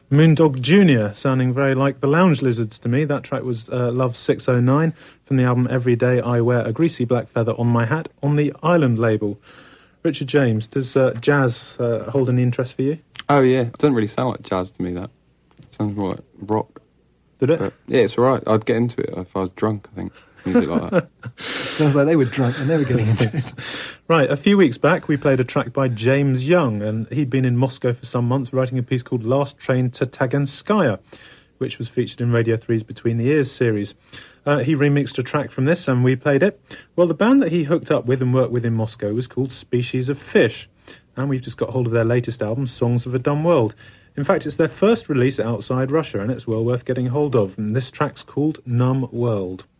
Moondog Jr., sounding very like the Lounge Lizards to me. That track was Love 609 from the album Every Day I Wear a Greasy Black Feather on My Hat on the Island label. Richard James, does jazz hold any interest for you? Oh, yeah. It doesn't really sound like jazz to me, that. It sounds more like rock. Did it? But, yeah, it's all right. I'd get into it if I was drunk, I think. Music like that. Sounds like they were drunk and they were getting into it. Right, a few weeks back we played a track by James Young, and he'd been in Moscow for some months writing a piece called Last Train to Taganskaya, which was featured in Radio 3's Between the Ears series. He remixed a track from this and we played it. Well, the band that he hooked up with and worked with in Moscow was called Species of Fish, and we've just got hold of their latest album, Songs of a Dumb World. In fact, it's their first release outside Russia, and it's well worth getting hold of. And this track's called Numb World.